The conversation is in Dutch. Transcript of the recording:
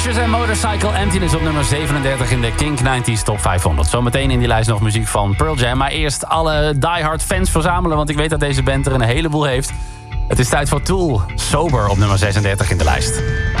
Pushes en Motorcycle Emptiness op nummer 37 in de Kink 90s Top 500. Zometeen in die lijst nog muziek van Pearl Jam. Maar eerst alle diehard fans verzamelen, want ik weet dat deze band er een heleboel heeft. Het is tijd voor Tool, Sober op nummer 36 in de lijst.